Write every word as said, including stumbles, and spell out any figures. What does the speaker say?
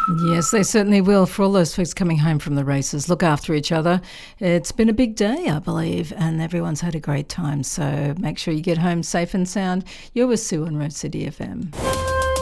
Yes, they certainly will. For all those folks coming home from the races, look after each other. It's been a big day, I believe, and everyone's had a great time. So make sure you get home safe and sound. You're with Sue on Road City F M.